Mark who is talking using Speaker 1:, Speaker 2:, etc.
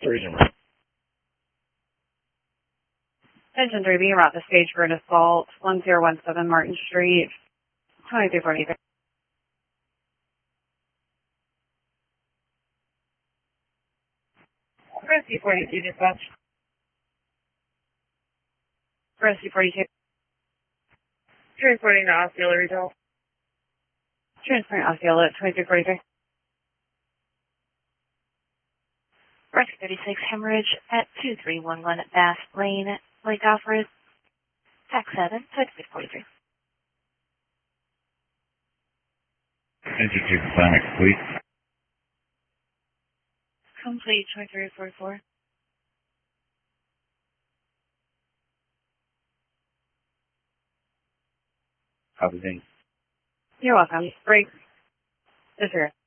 Speaker 1: Tourism.
Speaker 2: Engine 3B, route the stage for an assault, 1017 Martin Street, 2343. Rescue 42 dispatch. Rescue 42.
Speaker 3: Transporting to Osceola Retail.
Speaker 2: Transporting Osceola at 2343.
Speaker 4: Rescue 36, hemorrhage at 2311 Bass Lane, Lake Alfred, TAC 7, 2343.
Speaker 1: Engine 2 Climax, please.
Speaker 4: Complete 2344.
Speaker 1: Copy, thanks.
Speaker 2: You're welcome. Break. Disregard.